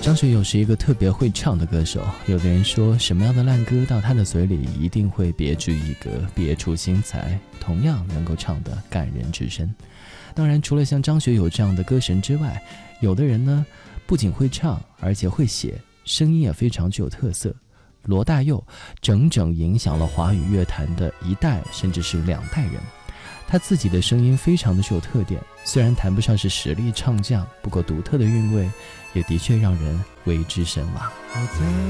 张学友是一个特别会唱的歌手，有的人说什么样的烂歌到他的嘴里一定会别具一格，别出心裁，同样能够唱得感人至深。当然除了像张学友这样的歌神之外，有的人呢不仅会唱，而且会写，声音也非常具有特色。罗大佑整整影响了华语乐坛的一代甚至是2代人，他自己的声音非常的具有特点，虽然谈不上是实力唱将，不过独特的韵味也的确让人为之神往。